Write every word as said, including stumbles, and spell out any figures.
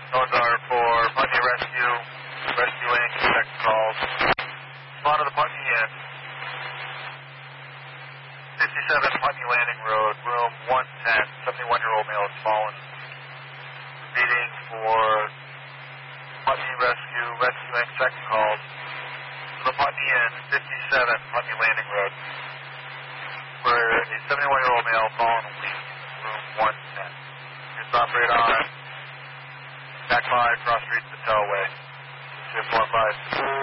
Those are for Putney Rescue, rescuing second calls. Spawn to the Putney Inn. fifty-seven Putney Landing Road, room one ten. seventy-one-year-old male has fallen. Repeating for Putney Rescue, rescuing second calls. To the Putney Inn, fifty-seven Putney Landing Road. For a seventy-one-year-old male fallen asleep, room one ten. Just operate on back by cross street to Tellway. two four five.